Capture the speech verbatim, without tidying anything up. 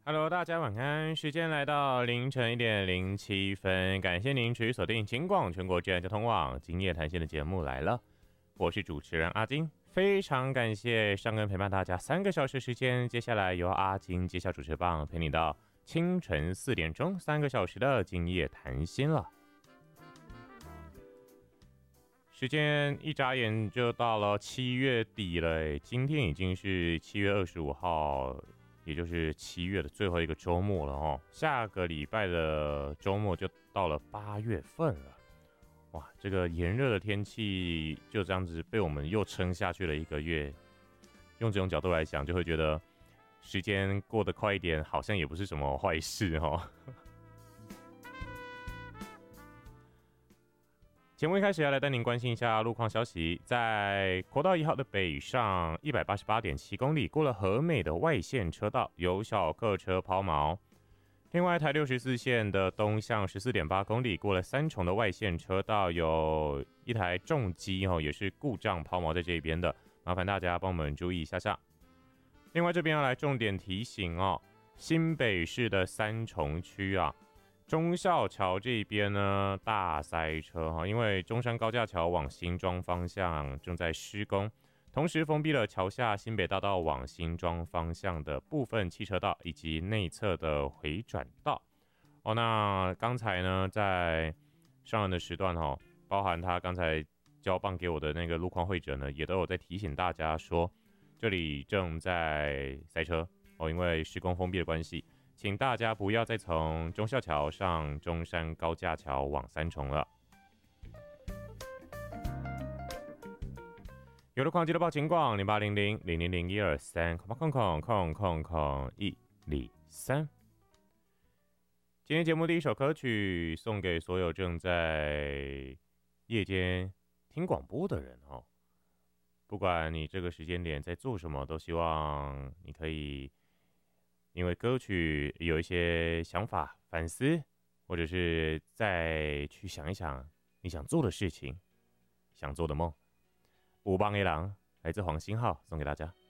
Hello，大家晚安。时间来到凌晨一点零七分，感谢您持续锁定金广全国治安交通网今夜谈心的节目来了。我是主持人阿金，非常感谢上根陪伴大家三个小时时间。接下来由阿金接下主持棒，陪你到清晨四点钟，三个小时的今夜谈心了。时间一眨眼就到了七月底了，今天已经是七月二十五号。也就是七月的最后一个周末了哦，下个礼拜的周末就到了八月份了。哇，这个炎热的天气就这样子被我们又撑下去了一个月。用这种角度来想，就会觉得时间过得快一点，好像也不是什么坏事哦。节目一开始要来带您关心一下路况消息，在国道一号的北上一百八十八点七公里，过了和美的外线车道，有小客车抛锚。另外，台六十四线的东向十四点八公里，过了三重的外线车道，有一台重机哦，也是故障抛锚在这边的，麻烦大家帮我们注意一下下。另外，这边要来重点提醒哦，新北市的三重区啊。忠孝桥这边呢大塞车哈，因为中山高架桥往新庄方向正在施工，同时封闭了桥下新北大道往新庄方向的部分汽车道以及内侧的回转道。哦，那刚才呢在上任的时段哈，包含他刚才交棒给我的那个路况会者呢，也都有在提醒大家说，这里正在塞车哦，因为施工封闭的关系。请大家不要再从忠孝桥上中山高架桥往三重了。有路况记得报警广零八零零零零零一二三空空空空空空一零三。今天节目第一首歌曲送给所有正在夜间听广播的人哦，不管你这个时间点在做什么，都希望你可以。因为歌曲有一些想法、反思，或者是再去想一想你想做的事情、想做的梦。五棒 A 郎来自黄星浩送给大家。